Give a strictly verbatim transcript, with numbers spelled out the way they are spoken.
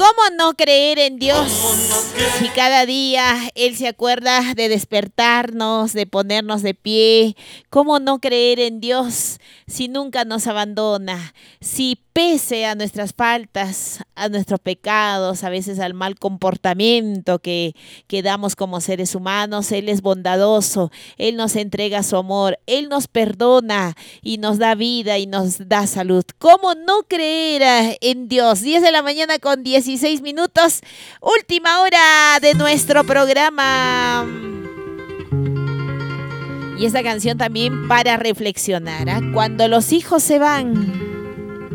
¿Cómo no creer en Dios? Si cada día Él se acuerda de despertarnos, de ponernos de pie. ¿Cómo no creer en Dios si nunca nos abandona? Si pese a nuestras faltas, a nuestros pecados, a veces al mal comportamiento que, que damos como seres humanos, Él es bondadoso, Él nos entrega su amor, Él nos perdona y nos da vida y nos da salud. ¿Cómo no creer en Dios? diez de la mañana con dieciséis minutos, última hora de nuestro programa. Y esta canción también para reflexionar, ¿eh? Cuando los hijos se van,